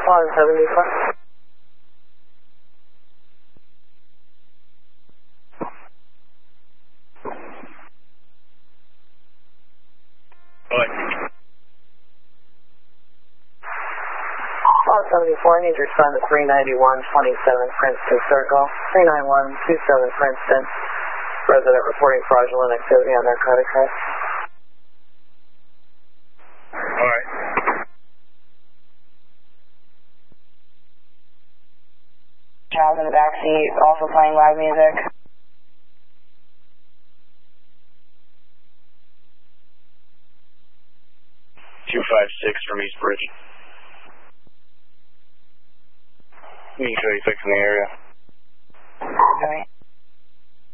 174. Call 74, I need to respond to 391-27 Princeton Circle, 391-27 Princeton. Resident reporting fraudulent activity on narcotic cards. Alright. Child in the backseat, also playing live music. 256 from East Bridge. You can show you fixing the area.